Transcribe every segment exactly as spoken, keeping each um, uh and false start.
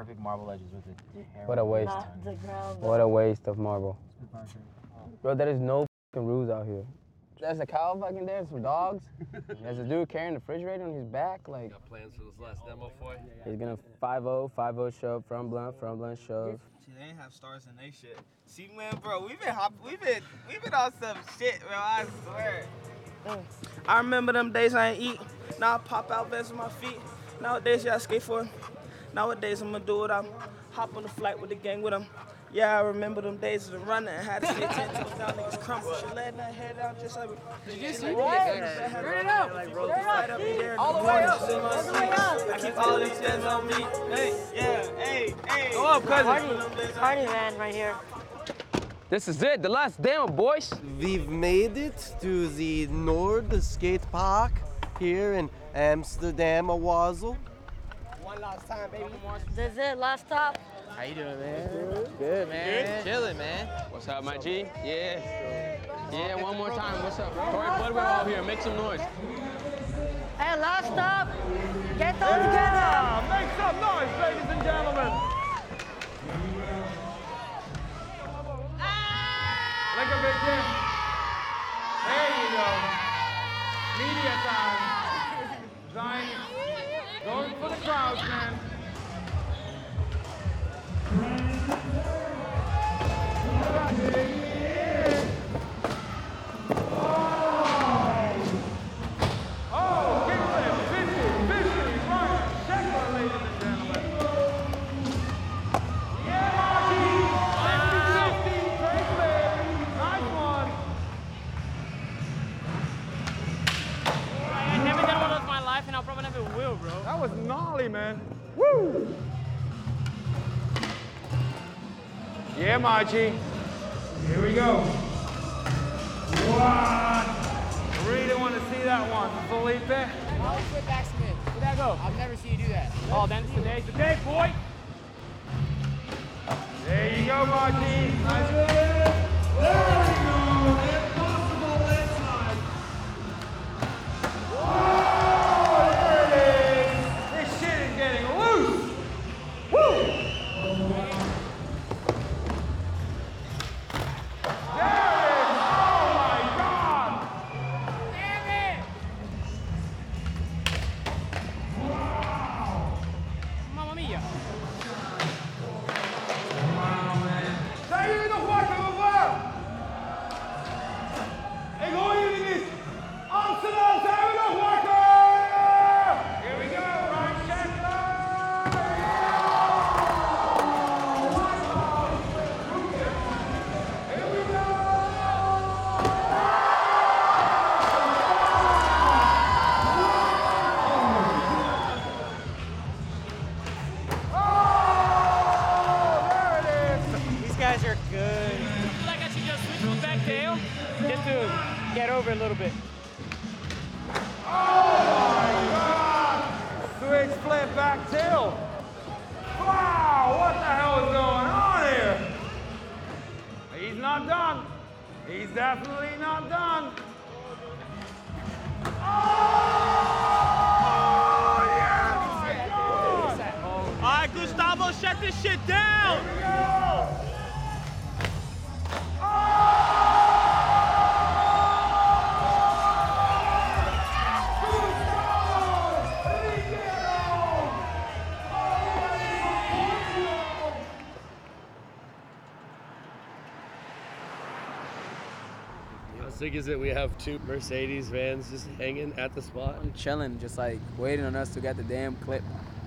perfect marble edges with it. What a waste. Not the ground. What a waste of marble. Bro, there is no fucking rules out here. There's a cow fucking there, some dogs. There's a dude carrying the refrigerator on his back. Like, got plans for this last demo for you? He's gonna five oh, five oh shove, front blunt, front blunt shove. See, they ain't have stars in they shit. See, man, bro, we've been hop, we've been, we've been on some shit, bro. I swear. Mm. I remember them days I ain't eat. Now I pop out vests on my feet. Nowadays, yeah, I skate for. Nowadays, I'm gonna do it. I'm hop on the flight with the gang with them. Yeah, I remember them days of the running. Had to stay ten toes down, niggas crumble. She let that head out just like. Did you see what? Turn it up. Like, Turn it up. all the way up. All the way up. I keep all these hands on me. Hey, yeah, hey, hey. Go up, cousin. Party, party man right here. This is it, the last demo, boys. We've made it to the Nord Skate Park here in Amsterdam, Owasso. One last time, baby. This is it, last stop. How you doing, man? Good, man. Good? Chilling, man. What's up, my G? Yeah. Yeah, one more time. What's up? Corey Budwell out here. Make some noise. Hey, last stop. Get those together. Make some noise, ladies and gentlemen. Like a big hit. There you go. Media time. Zion, going for the crowds, man. Oh, kickflip, fifty, fifty, right, second, ladies and gentlemen. Yeah, Marty, fifty, fifty, great flip, nice one. I never done one of those in my life, and I'll probably never will, bro. That was gnarly, man. Woo! Yeah, Margie. Here we go. What? Really want to see that one, Felipe. How was your backsmith? Where'd that go? I've never seen you do that. Oh, then today's the day, boy. There you go, Margie. Nice flip. There we go. Impossible inside. Whoa, there it is. This shit is getting loose. Woo! Get over a little bit. Oh my God! Switch flip back tail. Wow, what the hell is going on here? He's not done. He's definitely not done. Oh, yeah, my God! All right, Gustavo, shut this shit down. Here we go. How sick is it we have two Mercedes vans just hanging at the spot? I'm chilling, just like waiting on us to get the damn clip.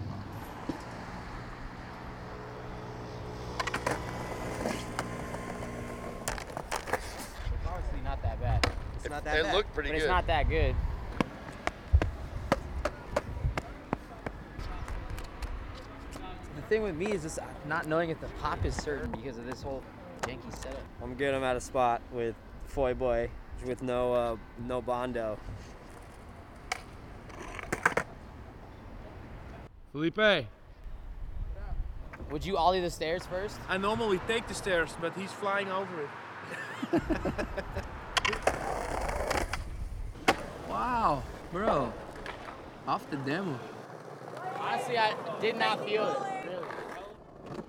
It's honestly not that bad. It's not that It bad. looked pretty But good. it's not that good. The thing with me is just not knowing if the pop is certain because of this whole janky setup. I'm good. I'm at a spot with Foy Boy with no uh, no bondo. Felipe. Would you ollie the stairs first? I normally take the stairs, but he's flying over it. Wow, bro. Off the demo. Honestly, I did not feel it.